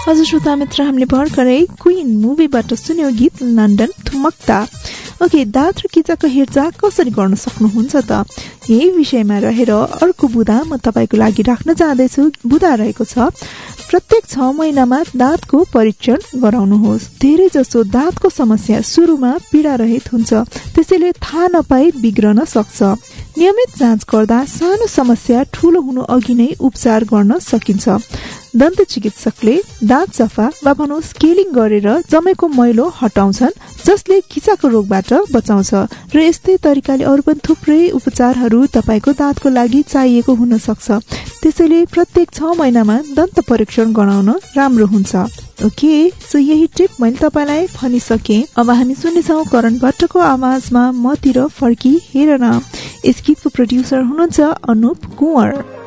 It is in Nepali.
हजुर श्रोता मित्र, हामीले भर्खरै क्वीन मुभीबाट सुन्यो गीत लन्डन ठुमक्ता। ओके, दाँत र किचाको हेरचाह कसरी गर्न सक्नुहुन्छ त? यही विषयमा रहेर अर्को बुदा म तपाईँको लागि राख्न चाहदैछु। बुदा रहेको छ, प्रत्येक 6 महिनामा दाँतको परीक्षण गराउनुहोस्। धेरै जसो दाँतको समस्या सुरुमा पीडा रहित हुन्छ, त्यसैले थाहा नपाई बिग्रन सक्छ। नियमित जाँच गर्दा सानो समस्या ठूलो हुनु अघि नै उपचार गर्न सकिन्छ। दन्त चिकित्सकले दाँत सफा वा भनौं स्केलिङ गरेर जमेको मैलो हटाउँछन्, जसले किचाको रोगबाट बचाउँछ। र यस्तै तरिकाले अरू पनि थुप्रै उपचारहरू तपाईको दाँतको लागि चाहिएको हुन सक्छ। त्यसैले प्रत्येक 6 महिनामा दन्त परीक्षण गराउन राम्रो हुन्छ। ओके, सो यही टिप मैले तपाईलाई भनिसके। अब हामी सुन्नेछौँ करण भट्टको आवाजमा मतिर फर्की हेर न। यस गीतको प्रोड्युसर हुनुहुन्छ अनुप कुँवर।